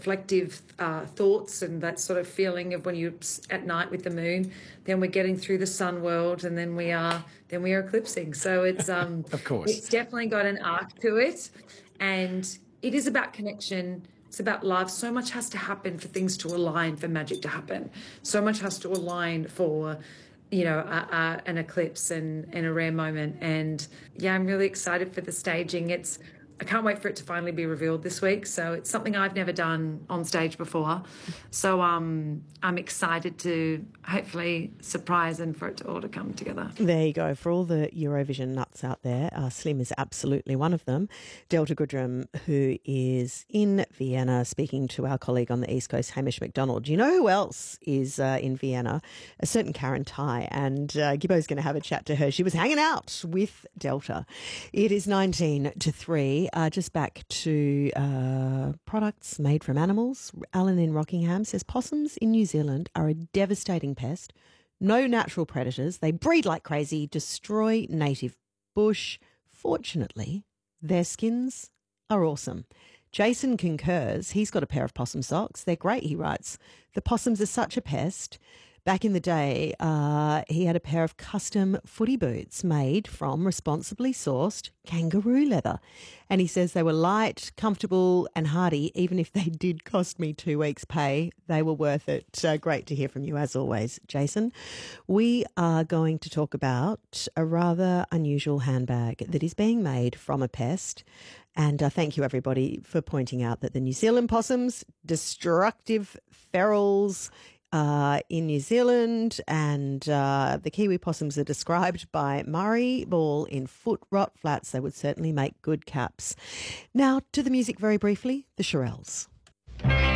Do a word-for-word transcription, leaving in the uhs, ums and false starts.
reflective uh, thoughts and that sort of feeling of when you're at night with the moon. Then we're getting through the sun world, and then we are then we are eclipsing. So it's um, of course, it's definitely got an arc to it, and it is about connection. It's about love. So much has to happen for things to align, for magic to happen. So much has to align for, you know, a, a, an eclipse and, and a rare moment. And yeah, I'm really excited for the staging. It's I can't wait for it to finally be revealed this week. So it's something I've never done on stage before. So um, I'm excited to hopefully surprise and for it to all to come together. There you go. For all the Eurovision nuts out there, uh, Slim is absolutely one of them. Delta Goodrem, who is in Vienna speaking to our colleague on the East Coast, Hamish McDonald. Do you know who else is uh, in Vienna? A certain Karen Tai. And uh, Gibbo's going to have a chat to her. She was hanging out with Delta. It is nineteen to three. Uh, just back to uh, products made from animals. Alan in Rockingham says possums in New Zealand are a devastating pest. No natural predators. They breed like crazy, destroy native bush. Fortunately, their skins are awesome. Jason concurs. He's got a pair of possum socks. They're great, he writes. The possums are such a pest. Back in the day, uh, he had a pair of custom footy boots made from responsibly sourced kangaroo leather. And he says they were light, comfortable and hardy. Even if they did cost me two weeks' pay, they were worth it. Uh, great to hear from you, as always, Jason. We are going to talk about a rather unusual handbag that is being made from a pest. And uh, thank you, everybody, for pointing out that the New Zealand possums, destructive ferals, Uh, in New Zealand, and uh, the Kiwi possums are described by Murray Ball in foot rot flats. They would certainly make good caps. Now to the music very briefly, the Shirelles.